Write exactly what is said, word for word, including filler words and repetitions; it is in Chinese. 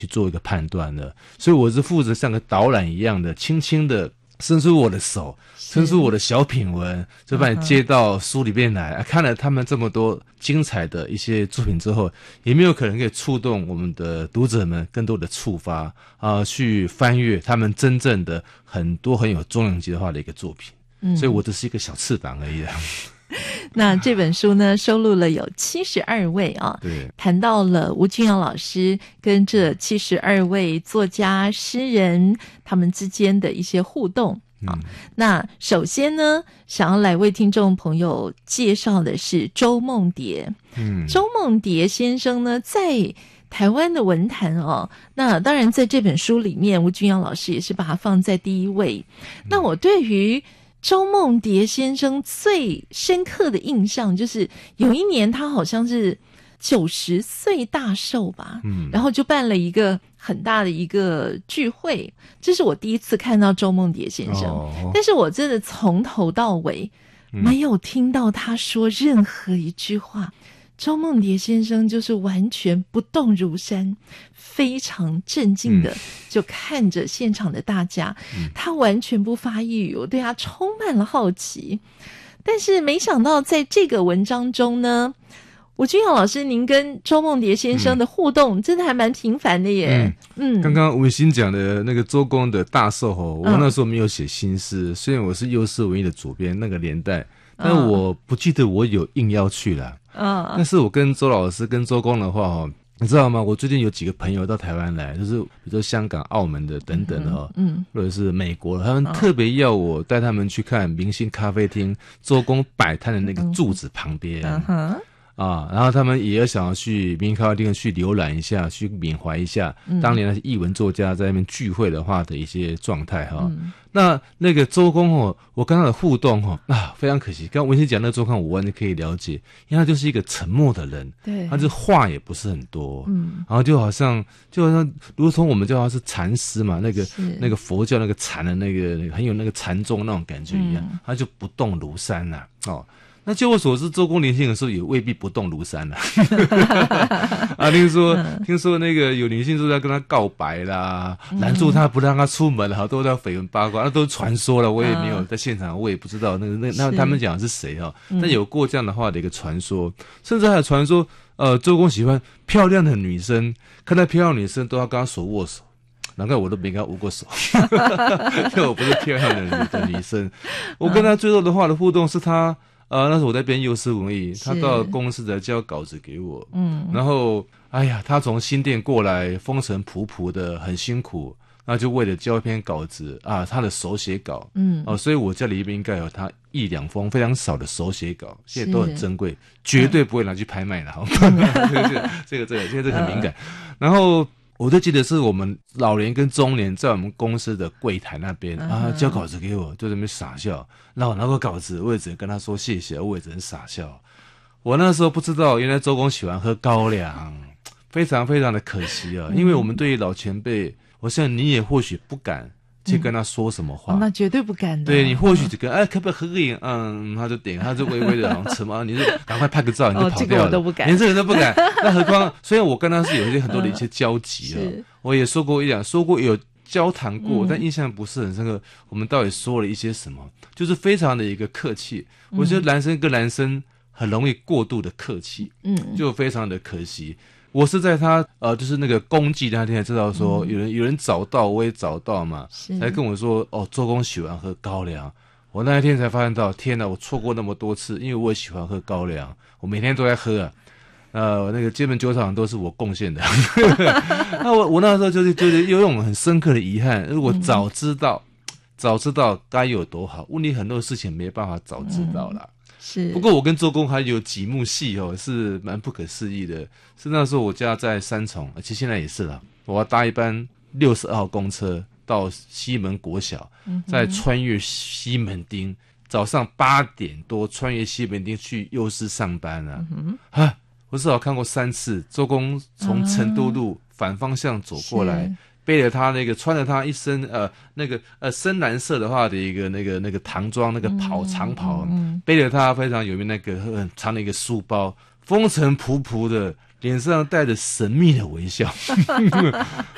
去做一个判断的。所以我是负责像个导览一样的，轻轻的伸出我的手，伸出我的小品文，就把你接到书里面来、啊、看了他们这么多精彩的一些作品之后，有没有可能可以触动我们的读者们更多的触发啊，去翻阅他们真正的很多很有中量级的化的一个作品、嗯、所以我只是一个小翅膀而已那这本书呢，收录了有七十二位啊， 对， 谈到了吴君瑶老师跟这七十二位作家、诗人他们之间的一些互动啊、嗯。那首先呢，想要来为听众朋友介绍的是周梦蝶。嗯，周梦蝶先生呢，在台湾的文坛哦，那当然在这本书里面，吴君瑶老师也是把它放在第一位。嗯、那我对于周梦蝶先生最深刻的印象就是有一年他好像是九十岁大寿吧，嗯，然后就办了一个很大的一个聚会，这是我第一次看到周梦蝶先生、哦、但是我真的从头到尾没有听到他说任何一句话、嗯、周梦蝶先生就是完全不动如山，非常镇静的就看着现场的大家、嗯、他完全不发一语，我对他充满了好奇。但是没想到在这个文章中呢，吴君瑶老师您跟周梦蝶先生的互动、嗯、真的还蛮频繁的耶。嗯， 刚刚文心讲的那个周公的大寿吼，我那时候没有写新诗、嗯、虽然我是幼师文艺的主编那个年代，但我不记得我有应邀去了。嗯，但是我跟周老师跟周公的话吼，你知道吗？我最近有几个朋友到台湾来，就是比如说香港、澳门的等等的哈、嗯嗯，或者是美国的，他们特别要我带他们去看明星咖啡厅周公摆摊的那个柱子旁边、嗯嗯啊，然后他们也要想要去明星咖啡厅去浏览一下，去缅怀一下当年那些艺文作家在那边聚会的话的一些状态哈、嗯。那那个周公哦，我跟他的互动哦啊，非常可惜。刚刚文心讲那个周公，我完全可以了解，因为他就是一个沉默的人，对，他就话也不是很多，嗯，然后就好像就好像如同我们叫他是禅师嘛，那个那个佛教那个禅的那个很有那个禅宗那种感觉一样，嗯、他就不动如山呐、啊，哦。那据我所知，周公年轻的时候也未必不动如山了、啊。啊，听说、嗯、听说那个有女性作家跟他告白啦，拦住他不让他出门，好多在绯闻八卦，那都是传说了。我也没有在现场，我也不知道那个那那他们讲的是谁哈、哦。但有过这样的话的一个传说，甚至还有传说，呃，周公喜欢漂亮的女生，看到漂亮女生都要跟他手握手。难怪我都没跟他握过手，因为我不是漂亮的 女, 的女生。我跟他最多的话的互动是他。呃，那时候我在编幼师文艺，他到公司来交稿子给我，嗯，然后，哎呀，他从新店过来，风尘仆仆的，很辛苦，那就为了交一篇稿子啊，他的手写稿，嗯，哦、呃，所以我家里面应该有他一两封非常少的手写稿，现在都很珍贵，绝对不会拿去拍卖的，好、嗯，这个这个这个，现在这个很敏感，然后。我就记得是我们老年跟中年在我们公司的柜台那边、uh-huh. 啊，交稿子给我，就在那边傻笑。然后我拿过稿子，我也只能跟他说谢谢，我也只能傻笑。我那时候不知道，原来周公喜欢喝高粱，非常非常的可惜啊！因为我们对于老前辈，我想你也或许不敢去跟他说什么话， 嗯哦、那绝对不敢的。 对你或许只跟哎，可不可以合个影？嗯，他就点，他就微微的好像沉默，你就赶快拍个照，你就跑掉了。哦、这个我都不敢，连这个都不敢。那何况，虽然我跟他是有一些很多的一些交集啊、嗯，我也说过一两，说过有交谈过、嗯，但印象不是很深刻。我们到底说了一些什么？就是非常的一个客气。嗯、我觉得男生跟男生很容易过度的客气，嗯，就非常的可惜。我是在他呃，就是那个公祭那天才知道说，有人、嗯、有人找到，我也找到嘛，才跟我说哦，周公喜欢喝高粱。我那一天才发现到，天哪，我错过那么多次，因为我也喜欢喝高粱，我每天都在喝啊。呃，那个基本酒厂都是我贡献的。那我我那时候就是就是有一种很深刻的遗憾，如果早知道，嗯、早知道该有多好。问题很多事情没办法早知道啦。嗯是，不过我跟周公还有几幕戏哦，是蛮不可思议的。是那时候我家在三重，其实现在也是了。我要搭一班六十二号公车到西门国小，嗯、再穿越西门町，早上八点多穿越西门町去幼师上班啊！嗯、啊，我至少看过三次周公从成都路反方向走过来。啊背着他那个穿着他一身呃那个呃深蓝色的话的一个那个那个唐装那个袍、嗯、长袍、嗯，背着他非常有名那个很长的一个书包，风尘仆仆的，脸上带着神秘的微笑。